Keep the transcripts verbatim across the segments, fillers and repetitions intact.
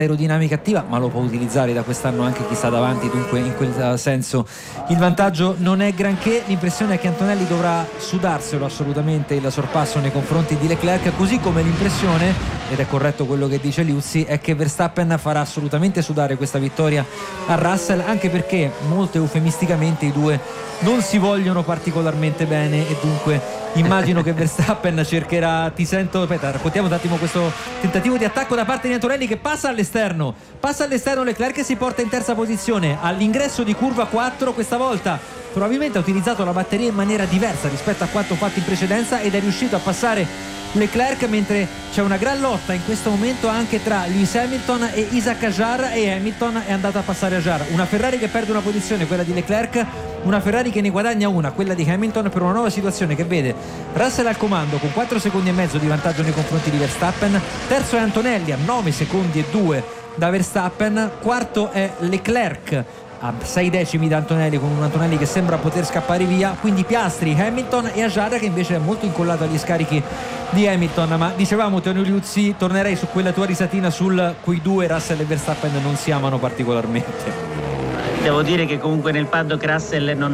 aerodinamica attiva, ma lo può utilizzare da quest'anno anche chi sta davanti, dunque in quel senso il vantaggio non è granché. L'impressione è che Antonelli dovrà sudarselo assolutamente il sorpasso nei confronti di Leclerc, così come l'impressione, ed è corretto quello che dice Liuzzi, è che Verstappen farà assolutamente sudare questa vittoria a Russell, anche perché molto eufemisticamente i due non si vogliono particolarmente bene e dunque immagino che Verstappen cercherà, ti sento, aspetta, raccontiamo un attimo questo tentativo di attacco da parte di Antonelli che passa all'esterno, passa all'esterno Leclerc, si porta in terza posizione all'ingresso di curva quattro, questa volta probabilmente ha utilizzato la batteria in maniera diversa rispetto a quanto fatto in precedenza ed è riuscito a passare Leclerc, mentre c'è una gran lotta in questo momento anche tra Lewis Hamilton e Isaac Hadjar, e Hamilton è andato a passare Hadjar. Una Ferrari che perde una posizione, quella di Leclerc, una Ferrari che ne guadagna una, quella di Hamilton, per una nuova situazione che vede Russell al comando con quattro secondi e mezzo di vantaggio nei confronti di Verstappen, terzo è Antonelli a nove secondi e due da Verstappen, quarto è Leclerc a sei decimi da Antonelli, con un Antonelli che sembra poter scappare via, quindi Piastri, Hamilton e Hadjar che invece è molto incollato agli scarichi di Hamilton. Ma dicevamo, Tonio Liuzzi, tornerei su quella tua risatina sul quei due Russell e Verstappen non si amano particolarmente. Devo dire che comunque nel paddock Russell non,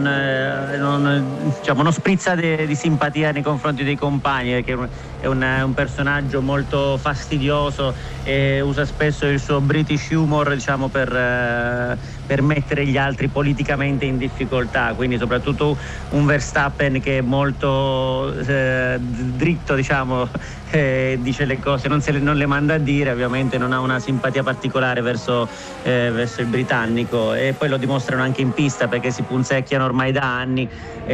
non, diciamo, non sprizza de, di simpatia nei confronti dei compagni, perché è un, è un personaggio molto fastidioso e usa spesso il suo British humor, diciamo, per, per mettere gli altri politicamente in difficoltà, quindi soprattutto un Verstappen che è molto eh, dritto, diciamo, eh, dice le cose, non, se le, non le manda a dire, ovviamente non ha una simpatia particolare verso, eh, verso il britannico, e poi lo dimostrano anche in pista perché si punzecchiano ormai da anni,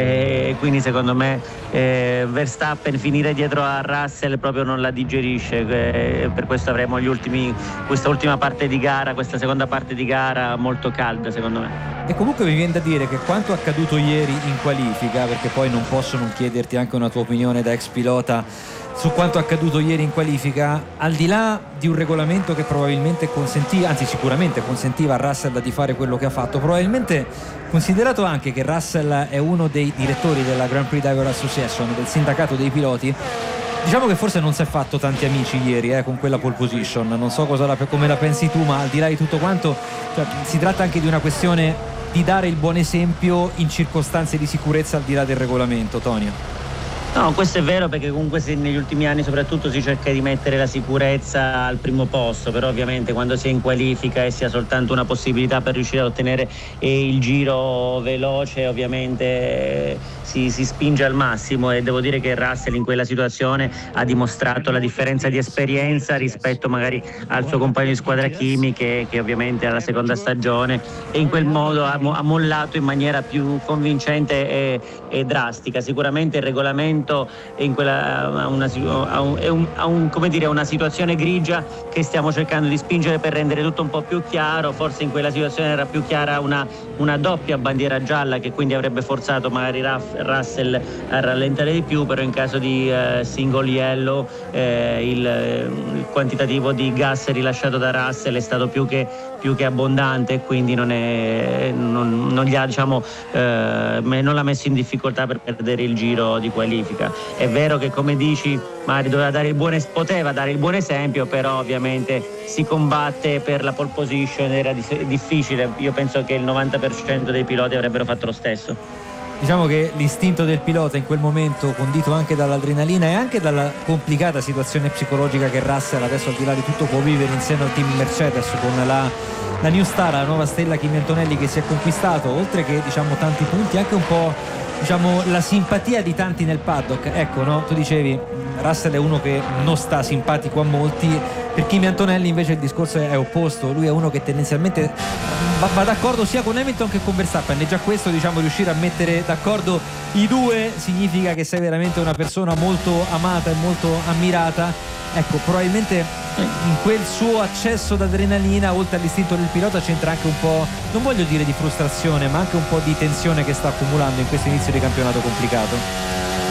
e quindi secondo me eh, Verstappen finire dietro a Russell proprio non la digerisce, eh, per questo avremo gli ultimi, questa ultima parte di gara, questa seconda parte di gara molto calda secondo me. E comunque mi viene da dire che quanto accaduto ieri in qualifica, perché poi non posso non chiederti anche una tua opinione da ex pilota su quanto accaduto ieri in qualifica, al di là di un regolamento che probabilmente consentiva, anzi sicuramente consentiva a Russell di fare quello che ha fatto, probabilmente considerato anche che Russell è uno dei direttori della Grand Prix Driver Association, del sindacato dei piloti, diciamo che forse non si è fatto tanti amici ieri eh, con quella pole position. Non so cosa la, come la pensi tu, ma al di là di tutto quanto, cioè, si tratta anche di una questione di dare il buon esempio in circostanze di sicurezza al di là del regolamento, Tonio. No, questo è vero, perché comunque se negli ultimi anni soprattutto si cerca di mettere la sicurezza al primo posto, però ovviamente quando si è in qualifica e si ha soltanto una possibilità per riuscire ad ottenere eh, il giro veloce, ovviamente eh, si, si spinge al massimo, e devo dire che Russell in quella situazione ha dimostrato la differenza di esperienza rispetto magari al suo compagno di squadra Kimi che, che ovviamente è alla seconda stagione, e in quel modo ha, ha mollato in maniera più convincente e, e drastica. Sicuramente il regolamento in quella, una, a un, è un, a un, come dire, una situazione grigia che stiamo cercando di spingere per rendere tutto un po' più chiaro. Forse in quella situazione era più chiara una, una doppia bandiera gialla che quindi avrebbe forzato magari Raff, Russell a rallentare di più, però in caso di eh, single yellow eh, il, il quantitativo di gas rilasciato da Russell è stato più che, più che abbondante, e quindi non, è, non, non gli ha, diciamo, eh, non l'ha messo in difficoltà per perdere il giro di qualifica. È vero che, come dici, magari doveva dare il buon es- poteva dare il buon esempio, però ovviamente si combatte per la pole position, era di- difficile. Io penso che il novanta per cento dei piloti avrebbero fatto lo stesso. Diciamo che l'istinto del pilota in quel momento, condito anche dall'adrenalina e anche dalla complicata situazione psicologica che Russell adesso al di là di tutto può vivere in seno al team Mercedes, con la, la New Star, la nuova stella Kimi Antonelli che si è conquistato, oltre che, diciamo, tanti punti, anche un po', diciamo, la simpatia di tanti nel paddock. Ecco, no? Tu dicevi Russell è uno che non sta simpatico a molti, per Kimi Antonelli invece il discorso è opposto, lui è uno che tendenzialmente va, va d'accordo sia con Hamilton che con Verstappen, e già questo, diciamo, riuscire a mettere d'accordo i due significa che sei veramente una persona molto amata e molto ammirata. Ecco, probabilmente in quel suo accesso d'adrenalina, oltre all'istinto del pilota, c'entra anche un po', non voglio dire di frustrazione, ma anche un po' di tensione che sta accumulando in questo inizio di campionato complicato.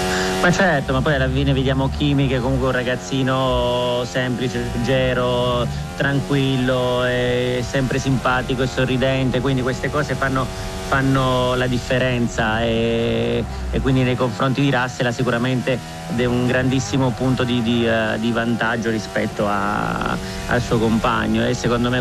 Ma certo, ma poi alla fine vediamo Kimi che è comunque un ragazzino semplice, leggero, tranquillo, è sempre simpatico e sorridente, quindi queste cose fanno, fanno la differenza e, e quindi nei confronti di Russell sicuramente è un grandissimo punto di, di, uh, di vantaggio rispetto a, al suo compagno e secondo me